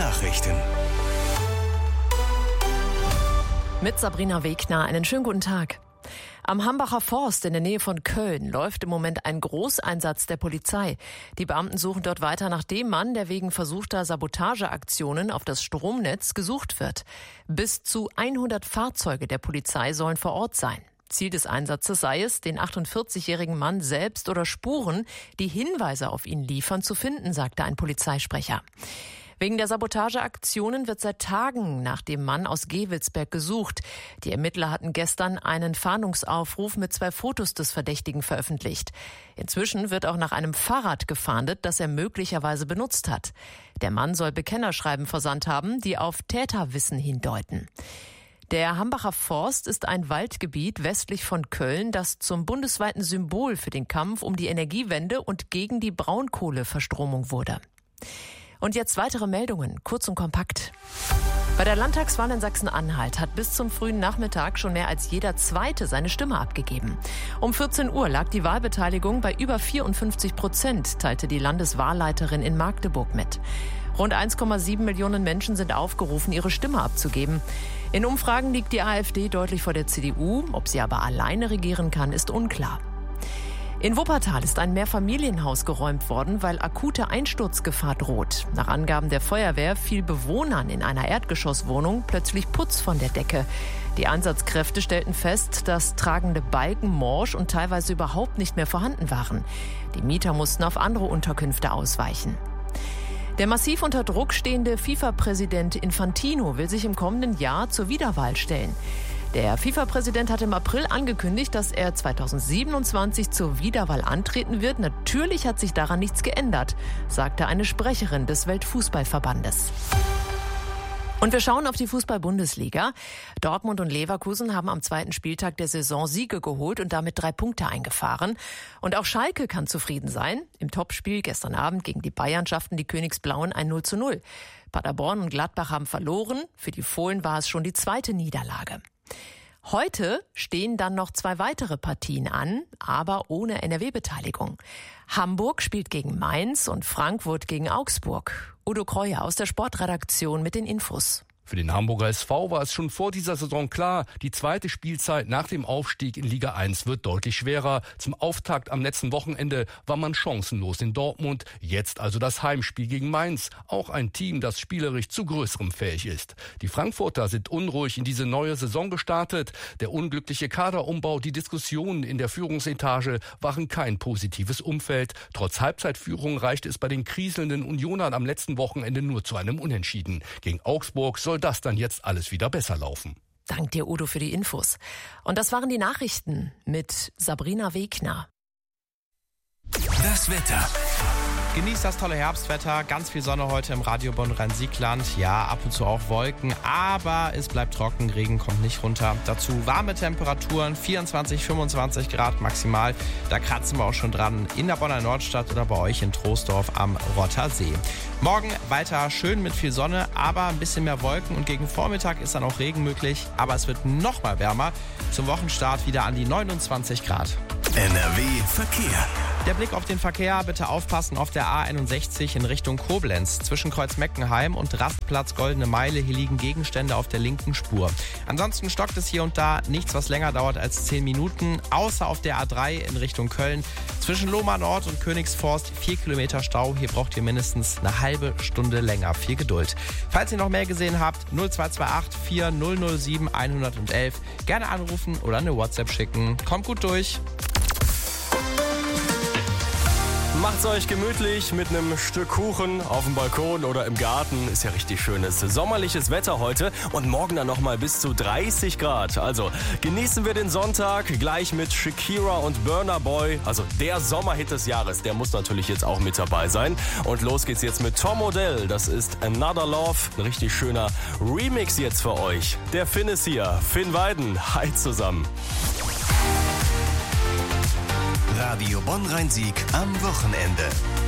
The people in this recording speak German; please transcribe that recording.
Nachrichten. Mit Sabrina Wegner, einen schönen guten Tag. Am Hambacher Forst in der Nähe von Köln läuft im Moment ein Großeinsatz der Polizei. Die Beamten suchen dort weiter nach dem Mann, der wegen versuchter Sabotageaktionen auf das Stromnetz gesucht wird. Bis zu 100 Fahrzeuge der Polizei sollen vor Ort sein. Ziel des Einsatzes sei es, den 48-jährigen Mann selbst oder Spuren, die Hinweise auf ihn liefern, zu finden, sagte ein Polizeisprecher. Wegen der Sabotageaktionen wird seit Tagen nach dem Mann aus Gevelsberg gesucht. Die Ermittler hatten gestern einen Fahndungsaufruf mit 2 Fotos des Verdächtigen veröffentlicht. Inzwischen wird auch nach einem Fahrrad gefahndet, das er möglicherweise benutzt hat. Der Mann soll Bekennerschreiben versandt haben, die auf Täterwissen hindeuten. Der Hambacher Forst ist ein Waldgebiet westlich von Köln, das zum bundesweiten Symbol für den Kampf um die Energiewende und gegen die Braunkohleverstromung wurde. Und jetzt weitere Meldungen, kurz und kompakt. Bei der Landtagswahl in Sachsen-Anhalt hat bis zum frühen Nachmittag schon mehr als jeder Zweite seine Stimme abgegeben. Um 14 Uhr lag die Wahlbeteiligung bei über 54%, teilte die Landeswahlleiterin in Magdeburg mit. Rund 1,7 Millionen Menschen sind aufgerufen, ihre Stimme abzugeben. In Umfragen liegt die AfD deutlich vor der CDU. Ob sie aber alleine regieren kann, ist unklar. In Wuppertal ist ein Mehrfamilienhaus geräumt worden, weil akute Einsturzgefahr droht. Nach Angaben der Feuerwehr fiel Bewohnern in einer Erdgeschosswohnung plötzlich Putz von der Decke. Die Einsatzkräfte stellten fest, dass tragende Balken morsch und teilweise überhaupt nicht mehr vorhanden waren. Die Mieter mussten auf andere Unterkünfte ausweichen. Der massiv unter Druck stehende FIFA-Präsident Infantino will sich im kommenden Jahr zur Wiederwahl stellen. Der FIFA-Präsident hat im April angekündigt, dass er 2027 zur Wiederwahl antreten wird. Natürlich hat sich daran nichts geändert, sagte eine Sprecherin des Weltfußballverbandes. Und wir schauen auf die Fußball-Bundesliga. Dortmund und Leverkusen haben am 2. Spieltag der Saison Siege geholt und damit 3 Punkte eingefahren. Und auch Schalke kann zufrieden sein. Im Topspiel gestern Abend gegen die Bayern schafften die Königsblauen ein 0:0. Paderborn und Gladbach haben verloren. Für die Fohlen war es schon die 2. Niederlage. Heute stehen dann noch 2 weitere Partien an, aber ohne NRW-Beteiligung. Hamburg spielt gegen Mainz und Frankfurt gegen Augsburg. Udo Kreuer aus der Sportredaktion mit den Infos. Für den Hamburger SV war es schon vor dieser Saison klar, die zweite Spielzeit nach dem Aufstieg in Liga 1 wird deutlich schwerer. Zum Auftakt am letzten Wochenende war man chancenlos in Dortmund. Jetzt also das Heimspiel gegen Mainz. Auch ein Team, das spielerisch zu Größerem fähig ist. Die Frankfurter sind unruhig in diese neue Saison gestartet. Der unglückliche Kaderumbau, die Diskussionen in der Führungsetage waren kein positives Umfeld. Trotz Halbzeitführung reichte es bei den kriselnden Unionern am letzten Wochenende nur zu einem Unentschieden. Gegen Augsburg soll das dann jetzt alles wieder besser laufen. Dank dir, Udo, für die Infos. Und das waren die Nachrichten mit Sabrina Wegner. Das Wetter. Genießt das tolle Herbstwetter, ganz viel Sonne heute im Radio Bonn-Rhein-Sieg-Land. Ja, ab und zu auch Wolken, aber es bleibt trocken, Regen kommt nicht runter. Dazu warme Temperaturen, 24, 25 Grad maximal. Da kratzen wir auch schon dran in der Bonner Nordstadt oder bei euch in Troisdorf am Rottersee. Morgen weiter schön mit viel Sonne, aber ein bisschen mehr Wolken und gegen Vormittag ist dann auch Regen möglich. Aber es wird noch mal wärmer. Zum Wochenstart wieder an die 29 Grad. NRW Verkehr. Der Blick auf den Verkehr, bitte aufpassen auf der A61 in Richtung Koblenz. Zwischen Kreuz-Meckenheim und Rastplatz Goldene Meile, hier liegen Gegenstände auf der linken Spur. Ansonsten stockt es hier und da, nichts was länger dauert als 10 Minuten, außer auf der A3 in Richtung Köln. Zwischen Lohmar Nord und Königsforst 4 Kilometer Stau, hier braucht ihr mindestens eine halbe Stunde länger. Viel Geduld. Falls ihr noch mehr gesehen habt, 0228 4007 111, gerne anrufen oder eine WhatsApp schicken. Kommt gut durch. Macht's euch gemütlich mit einem Stück Kuchen auf dem Balkon oder im Garten. Ist ja richtig schönes sommerliches Wetter heute und morgen dann nochmal bis zu 30 Grad. Also genießen wir den Sonntag gleich mit Shakira und Burna Boy. Also der Sommerhit des Jahres, der muss natürlich jetzt auch mit dabei sein. Und los geht's jetzt mit Tom Odell. Das ist Another Love. Ein richtig schöner Remix jetzt für euch. Der Finn ist hier. Finn Weiden. Hi zusammen. Radio Bonn-Rhein-Sieg am Wochenende.